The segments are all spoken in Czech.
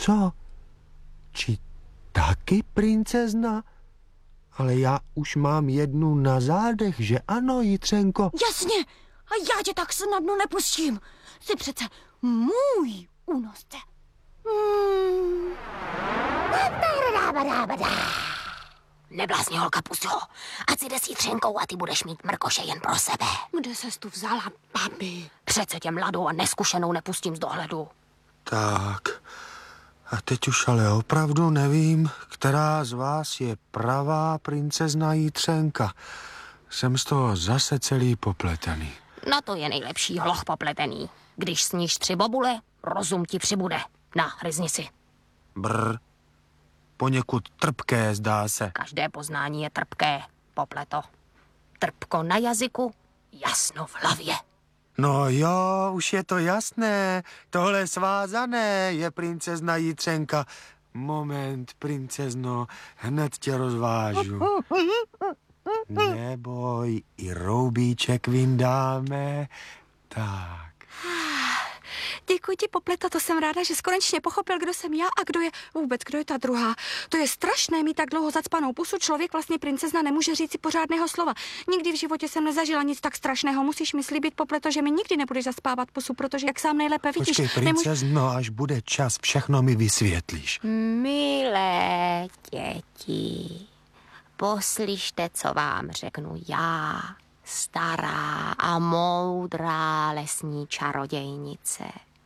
Co? Či taky princezna? Ale já už mám jednu na zádech, že ano, Jitřenko? Jasně, a já tě tak snadno nepustím. Jsi přece můj únosce. Neblázni, holka, pust ho. Ať si jde s Jitřenkou a ty budeš mít Mrkoše jen pro sebe. Kde ses tu vzala, babi? Přece tě mladou a neskušenou nepustím z dohledu. Tak, a teď už ale opravdu nevím, která z vás je pravá princezna Jitřenka. Jsem z toho zase celý popletený. Na to je nejlepší hloch popletený. Když sníš 3 bobule, rozum ti přibude. Na, hryzni si. Brr, poněkud trpké, zdá se. Každé poznání je trpké, popleto. Trpko na jazyku, jasno v hlavě. No jo, už je to jasné. Tohle svázané je princezna Jitřenka. Moment, princezno, hned tě rozvážu. Neboj, i roubíček vyndáme. Tak. Děkuji ti, Popleto, to jsem ráda, že jsi konečně pochopil, kdo jsem já a kdo je ta druhá. To je strašné mít tak dlouho zacpanou pusu, člověk vlastně princezna nemůže říct si pořádného slova. Nikdy v životě jsem nezažila nic tak strašného, musíš mi slíbit, Popleto, že mi nikdy nebudeš zaspávat pusu, protože jak sám nejlépe vidíš... Počkej, princezno, až bude čas, všechno mi vysvětlíš. Milé děti, poslyšte, co vám řeknu já, stará a moudrá lesní čarodějnice.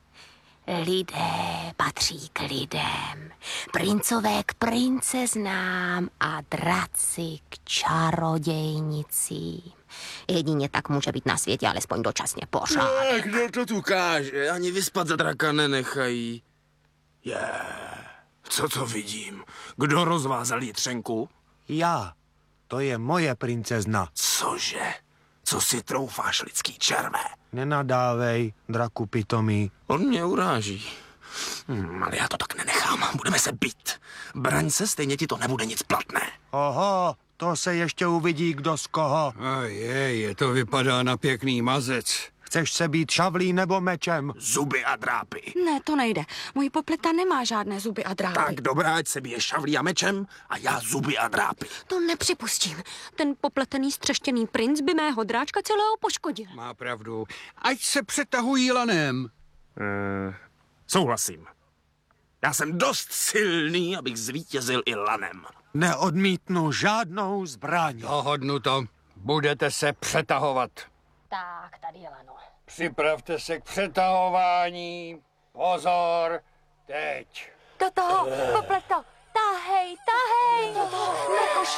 Lidé patří k lidem, princové k princeznám a draci k čarodějnicím. Jedině tak může být na světě alespoň dočasně pořádek. Kdo to tu káže? Ani vyspat za draka nenechají. Co to vidím? Kdo rozvázal Jitřenku? Já. To je moje princezna. Cože? Co si troufáš, lidský červé? Nenadávej, draku pitomý. On mě uráží. Ale já to tak nenechám. Budeme se bít. Braň se, stejně ti to nebude nic platné. Oho, to se ještě uvidí, kdo z koho. To vypadá na pěkný mazec. Chceš se být šavlí nebo mečem? Zuby a drápy. Ne, to nejde. Můj Popleta nemá žádné zuby a drápy. Tak dobrá, ať se bije šavlí a mečem a já zuby a drápy. To nepřipustím. Ten popletený střeštěný princ by mého dráčka celého poškodil. Má pravdu. Ať se přetahují lanem. Souhlasím. Já jsem dost silný, abych zvítězil i lanem. Neodmítnu žádnou zbraň. Dohodnuto. Budete se přetahovat. Tak, tady je lano. Připravte se k přetahování. Pozor, teď. Do toho, Popleto, tahej. Mrkoši,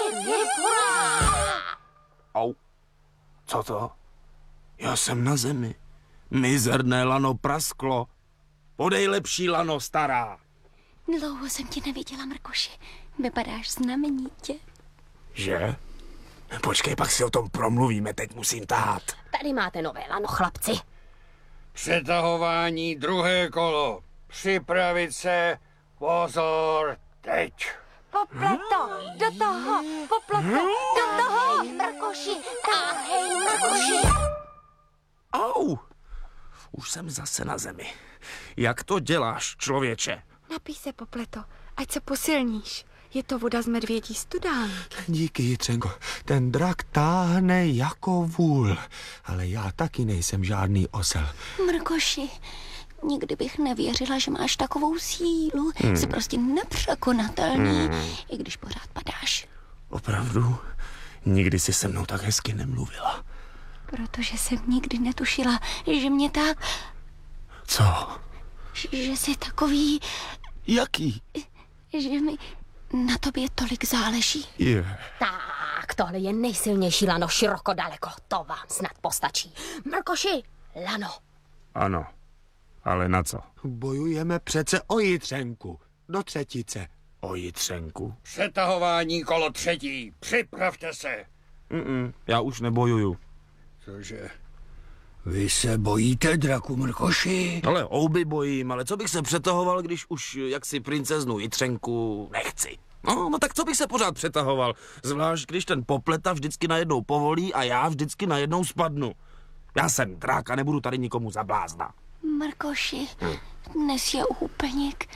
Au. Co to? Já jsem na zemi. Mizerné lano prasklo. Podej lepší lano, stará. Dlouho jsem tě neviděla, Mrkoši. Vypadáš znamenitě. Že? Počkej, pak si o tom promluvíme, teď musím tahat. Tady máte nové lano, chlapci. Přetahování, druhé kolo. Připravit se. Pozor, teď. Popleto, do toho, Popleto, do toho. Mrkoši, tahej, Mrkoši. Au! Už jsem zase na zemi. Jak to děláš, člověče? Napij se, Popleto, ať se posilníš. Je to voda z medvědí studán. Díky, Jitřenko. Ten drak táhne jako vůl. Ale já taky nejsem žádný osel. Mrkoši, nikdy bych nevěřila, že máš takovou sílu. Jsi prostě nepřekonatelný, i když pořád padáš. Opravdu? Nikdy si se mnou tak hezky nemluvila. Protože jsem nikdy netušila, že mě tak... Co? Že jsi takový... Jaký? Že mi na tobě tolik záleží. Tak, tohle je nejsilnější lano široko daleko. To vám snad postačí. Mrkoši, lano. Ano, ale na co? Bojujeme přece o Jitřenku. Do třetice. O Jitřenku? Přetahování kolo třetí. Připravte se. Já už nebojuju. Cože? Vy se bojíte, draku Mrkoši? Ale ouby bojím, ale co bych se přetahoval, když už jaksi princeznu Jitřenku nechci? No tak co bych se pořád přetahoval? Zvlášť, když ten Popleta vždycky najednou povolí a já vždycky najednou spadnu. Já jsem drák a nebudu tady nikomu za blázna. Mrkoši, dnes je úplněk.